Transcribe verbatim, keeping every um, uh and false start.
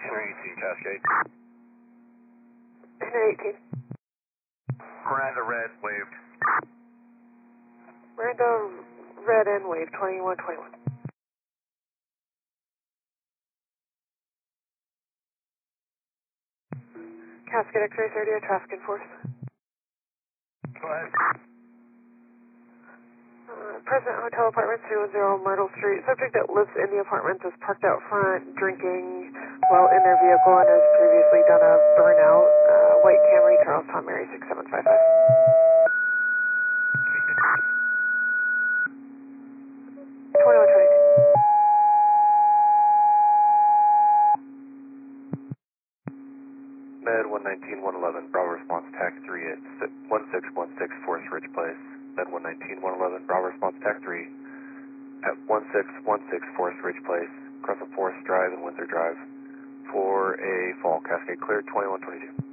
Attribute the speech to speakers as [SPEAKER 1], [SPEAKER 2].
[SPEAKER 1] three T Cascade.
[SPEAKER 2] Inner eighteen.
[SPEAKER 1] Miranda red, waved.
[SPEAKER 2] Miranda red and wave, twenty-one twenty-one. Cascade X-ray thirty, a traffic enforce.
[SPEAKER 1] Go ahead.
[SPEAKER 2] Uh, President Hotel Apartments, three one zero Myrtle Street. Subject that lives in the apartments is parked out front, drinking while in their vehicle and has previously done a burnout. Uh, white Camry, Charles Tom Mary, six seven five five. twenty-one twenty-two.
[SPEAKER 1] Med one nineteen one eleven, Bravo response TAC three at one six one six Forest Ridge Place. Med one nineteen one eleven, Bravo response TAC three at one six one six Forest Ridge Place, Crescent Forest Drive and Windsor Drive for a fall. Cascade cleared, twenty-one twenty-two.